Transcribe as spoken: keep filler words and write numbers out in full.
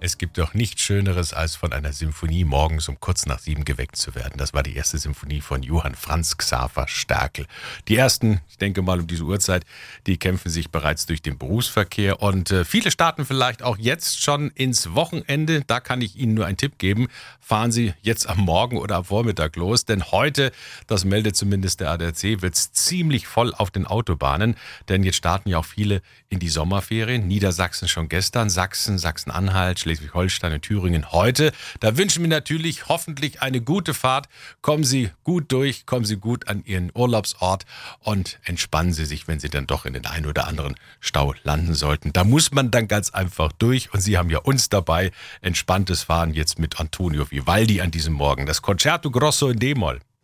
Es gibt doch nichts Schöneres, als von einer Symphonie morgens um kurz nach sieben geweckt zu werden. Das war die erste Symphonie von Johann Franz Xaver Stärkel. Die ersten, ich denke mal um diese Uhrzeit, die kämpfen sich bereits durch den Berufsverkehr. Und äh, viele starten vielleicht auch jetzt schon ins Wochenende. Da kann ich Ihnen nur einen Tipp geben. Fahren Sie jetzt am Morgen oder am Vormittag los. Denn heute, das meldet zumindest der A D A C, wird es ziemlich voll auf den Autobahnen. Denn jetzt starten ja auch viele in die Sommerferien. Niedersachsen schon gestern, Sachsen, Sachsen-Anhalt, Schleswig-Holstein und Thüringen heute. Da wünschen wir natürlich hoffentlich eine gute Fahrt. Kommen Sie gut durch, kommen Sie gut an Ihren Urlaubsort und entspannen Sie sich, wenn Sie dann doch in den einen oder anderen Stau landen sollten. Da muss man dann ganz einfach durch und Sie haben ja uns dabei. Entspanntes Fahren jetzt mit Antonio Vivaldi an diesem Morgen. Das Concerto Grosso in D-Moll.